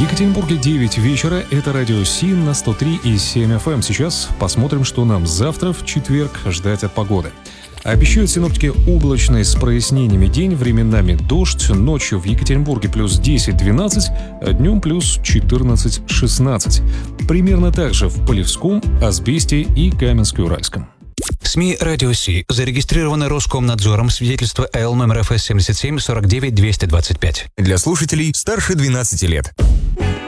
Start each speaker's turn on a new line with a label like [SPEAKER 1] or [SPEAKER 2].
[SPEAKER 1] Екатеринбурге 9 вечера. Это радио СИН на 103,7 FM. Сейчас посмотрим, что нам завтра, в четверг, ждать от погоды. Обещают синоптики облачный с прояснениями день, временами дождь, ночью в Екатеринбурге плюс 10-12, днем плюс 14-16. Примерно так же в Полевском, Асбесте и Каменске-Уральском.
[SPEAKER 2] СМИ «Радио Си» зарегистрированы Роскомнадзором, свидетельство АЛ номер ФС 77 49 225.
[SPEAKER 3] Для слушателей старше 12 лет.